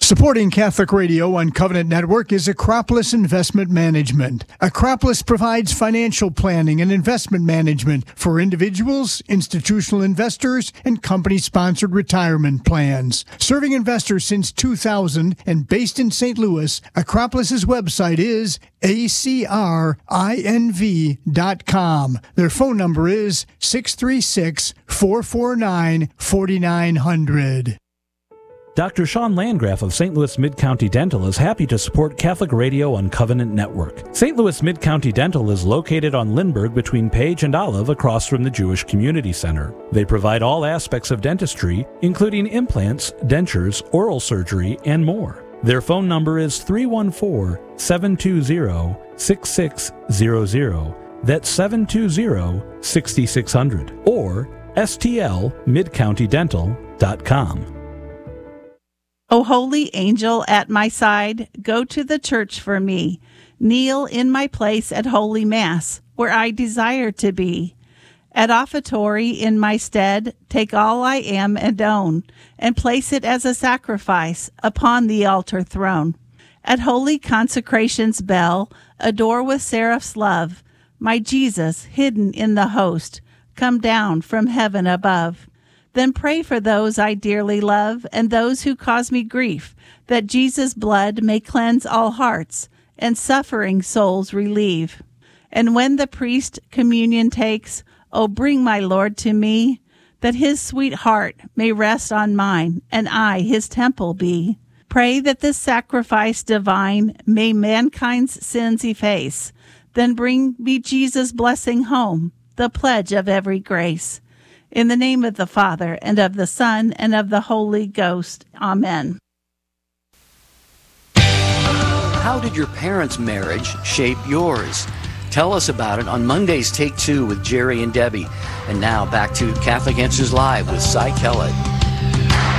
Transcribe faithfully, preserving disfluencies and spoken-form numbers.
Supporting Catholic Radio on Covenant Network is Acropolis Investment Management. Acropolis provides financial planning and investment management for individuals, institutional investors, and company-sponsored retirement plans. Serving investors since two thousand and based in Saint Louis, Acropolis's website is A C R I N V dot com. Their phone number is six three six, four four nine, four nine zero zero. Doctor Sean Landgraf of Saint Louis Mid-County Dental is happy to support Catholic Radio on Covenant Network. Saint Louis Mid-County Dental is located on Lindbergh between Page and Olive across from the Jewish Community Center. They provide all aspects of dentistry, including implants, dentures, oral surgery, and more. Their phone number is three one four, seven two zero, six six zero zero. That's seven two zero, six six zero zero. Or S T L mid county dental dot com. O holy angel at my side, go to the church for me. Kneel in my place at Holy Mass, where I desire to be. At offertory in my stead, take all I am and own, and place it as a sacrifice upon the altar throne. At holy consecration's bell, adore with seraph's love, my Jesus hidden in the host, come down from heaven above. Then pray for those I dearly love and those who cause me grief, that Jesus' blood may cleanse all hearts and suffering souls relieve. And when the priest communion takes, oh, bring my Lord to me, that his sweet heart may rest on mine and I his temple be. Pray that this sacrifice divine may mankind's sins efface. Then bring me Jesus' blessing home, the pledge of every grace. In the name of the Father, and of the Son, and of the Holy Ghost. Amen. How did your parents' marriage shape yours? Tell us about it on Monday's Take Two with Jerry and Debbie. And now back to Catholic Answers Live with Cy Kellett.